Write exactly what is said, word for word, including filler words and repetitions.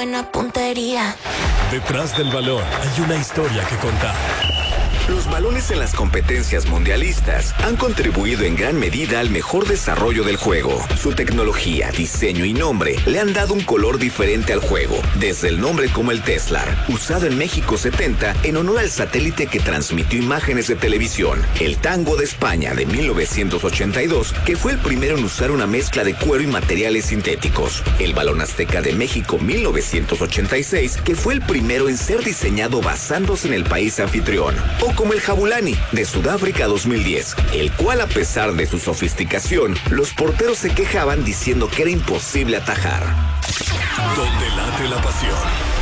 buena puntería. Detrás del balón hay una historia que contar. Los balones en las competencias mundialistas han contribuido en gran medida al mejor desarrollo del juego. Su tecnología, diseño y nombre le han dado un color diferente al juego, desde el nombre como el Teslar, usado en México setenta en honor al satélite que transmitió imágenes de televisión, el Tango de España de mil novecientos ochenta y dos, que fue el primero en usar una mezcla de cuero y materiales sintéticos, el Balón Azteca de México mil novecientos ochenta y seis, que fue el primero en ser diseñado basándose en el país anfitrión, o como el Jabulani de Sudáfrica dos mil diez, el cual, a pesar de su sofisticación, los porteros se quejaban diciendo que era imposible atajar. Donde late la pasión.